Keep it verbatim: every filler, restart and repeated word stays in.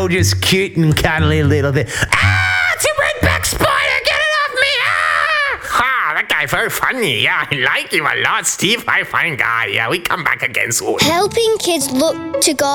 Oh, just cute and cuddly little thing. Ah, it's a redback spider! Get it off me! Ah! Ha, that guy very funny. Yeah, I like him a lot. Steve, very funny guy. Yeah, we come back again soon. Helping kids look to God